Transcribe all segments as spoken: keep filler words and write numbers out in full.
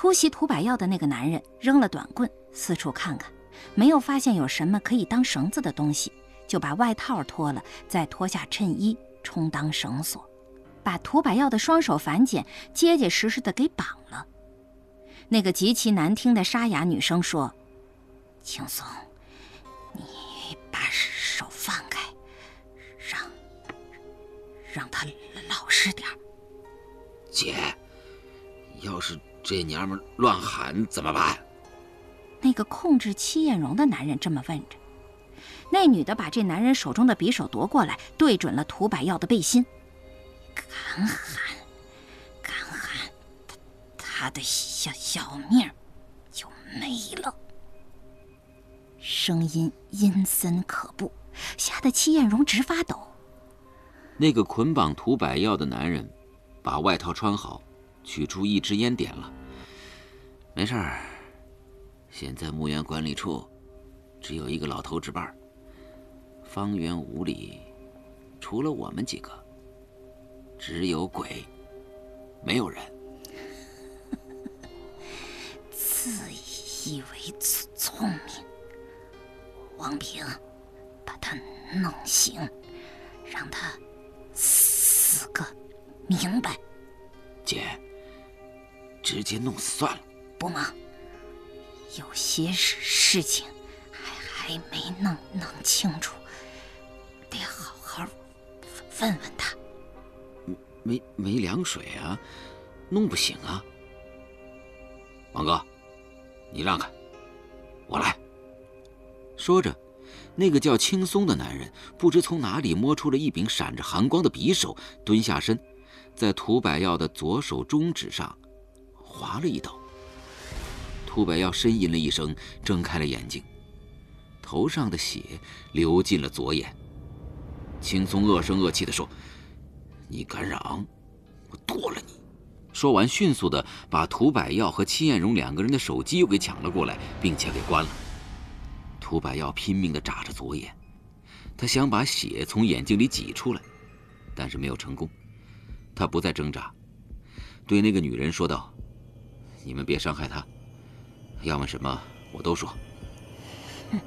突袭涂百耀的那个男人扔了短棍，四处看看，没有发现有什么可以当绳子的东西，就把外套脱了，再脱下衬衣充当绳索，把涂百耀的双手反剪，结结实实的给绑了。那个极其难听的沙哑女声说：“青松，你把手放开，让让他老实点。” 姐，要是这娘们乱喊怎么办？ 那个控制戚艳荣的男人这么问着。那女的把这男人手中的匕首夺过来，对准了涂百耀的背心。敢喊，敢喊，他他的小小命就没了。声音阴森可怖，吓得戚艳荣直发抖。 那个捆绑涂百耀的男人把外套穿好，取出一支烟点了。没事儿，现在墓园管理处只有一个老头值班，方圆五里除了我们几个，只有鬼，没有人。 自以为聪明，王平，把他弄醒，让他死个明白。 姐，直接弄死算了。 不忙，有些事情还还没弄弄清楚，得好好问问他。 没没凉水啊，弄不醒啊。王哥，你让开，我来。说着，那个叫青松的男人不知从哪里摸出了一柄闪着寒光的匕首，蹲下身，在涂百耀的左手中指上划了一刀。涂百耀呻吟了一声，睁开了眼睛，头上的血流进了左眼。青松恶声恶气地说：“你敢嚷，我剁了你！”说完，迅速地把涂百耀和戚艳荣两个人的手机又给抢了过来，并且给关了。涂百耀拼命地眨着左眼，他想把血从眼睛里挤出来，但是没有成功。他不再挣扎，对那个女人说道：“你们别伤害她，要问什么我都说。” 哼，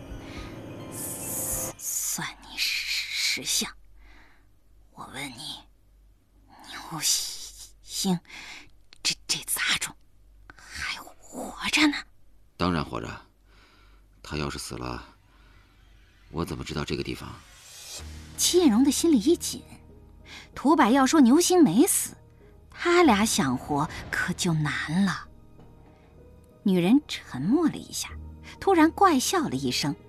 算你识相。我问你，牛星这这杂种还活着呢？ 当然活着。他要是死了，我怎么知道这个地方？ 戚艳荣的心里一紧。涂百耀说牛星没死，他俩想活可就难了。女人沉默了一下，突然怪笑了一声：“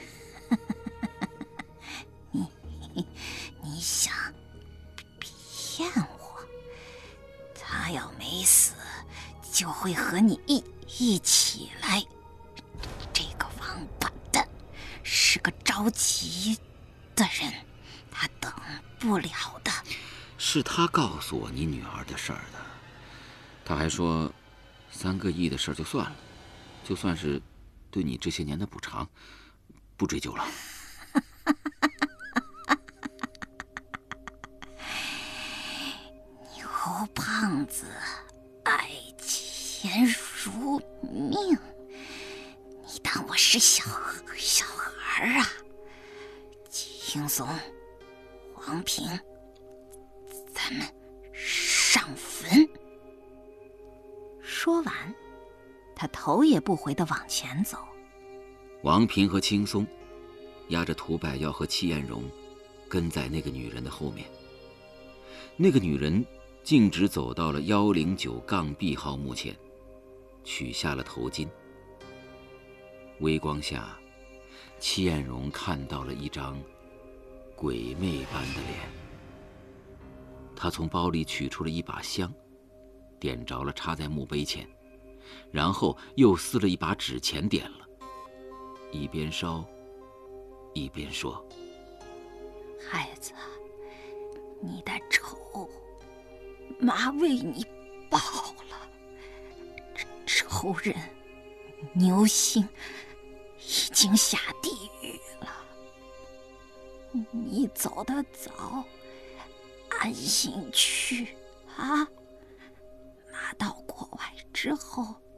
你你想骗我？他要没死，就会和你一一起来。这个王八蛋是个着急的人，他等不了的。” 是他告诉我你女儿的事儿的。他还说，三个亿的事儿就算了，就算是对你这些年的补偿，不追究了。 牛胖子爱钱如命，你当我是小小孩啊？青松，黄平，咱们上坟。说完，他头也不回地往前走。 王平和青松押着涂百耀和戚艳荣跟在那个女人的后面。那个女人径直走到了一零九 B 号墓前，取下了头巾。微光下，戚艳荣看到了一张鬼魅般的脸。她从包里取出了一把香，点着了，插在墓碑前，然后又撕了一把纸钱点了，一边烧一边说：“ 孩子，你的仇妈为你报了。仇人牛星已经下地狱了，你走得早，安心去啊。拿到国外之后